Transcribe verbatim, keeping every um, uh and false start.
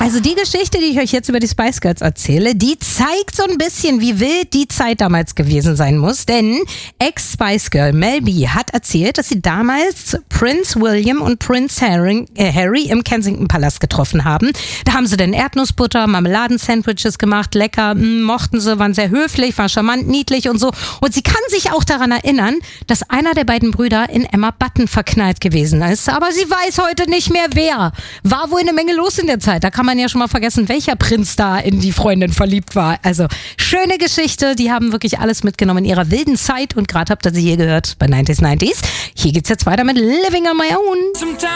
Also die Geschichte, die ich euch jetzt über die Spice Girls erzähle, die zeigt so ein bisschen, wie wild die Zeit damals gewesen sein muss. Denn Ex-Spice Girl Mel B hat erzählt, dass sie damals Prince William und Prince Harry, äh Harry im Kensington Palast getroffen haben. Da haben sie dann Erdnussbutter, Marmeladensandwiches gemacht, lecker, mh, mochten sie, waren sehr höflich, war charmant, niedlich und so. Und sie kann sich auch daran erinnern, dass einer der beiden Brüder in Emma Button verknallt gewesen ist. Aber sie weiß heute nicht mehr wer. War wohl eine Menge los in der Zeit. Da kann man ja schon mal vergessen, welcher Prinz da in die Freundin verliebt war. Also schöne Geschichte. Die haben wirklich alles mitgenommen in ihrer wilden Zeit. Und gerade habt ihr sie hier gehört bei neunzig neunzig. Hier geht's jetzt weiter mit Living on My Own.